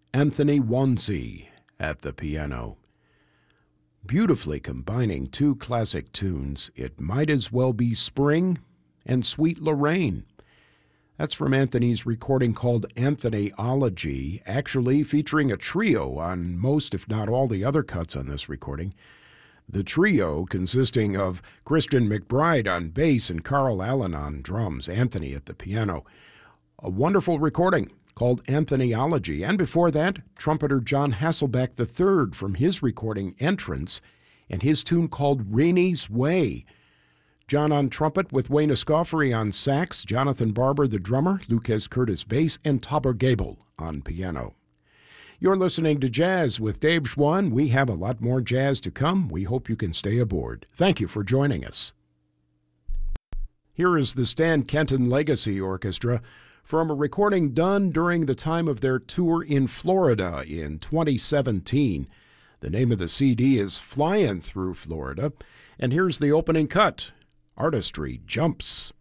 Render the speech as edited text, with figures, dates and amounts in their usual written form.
Anthony Wonsey at the piano. Beautifully combining two classic tunes, It Might As Well Be Spring and Sweet Lorraine. That's from Anthony's recording called Anthonyology, actually featuring a trio on most, if not all, the other cuts on this recording. The trio consisting of Christian McBride on bass and Carl Allen on drums, Anthony at the piano. A wonderful recording called Anthonyology, and before that, trumpeter John Hasselbeck III from his recording Entrance and his tune called Rainy's Way. John on trumpet with Wayne Escoffery on sax, Jonathan Barber the drummer, Lucas Curtis bass, and Tauber Gabel on piano. You're listening to Jazz with Dave Schwann. We have a lot more jazz to come. We hope you can stay aboard. Thank you for joining us. Here is the Stan Kenton Legacy Orchestra from a recording done during the time of their tour in Florida in 2017. The name of the CD is Flying Through Florida, and here's the opening cut, Artistry Jumps.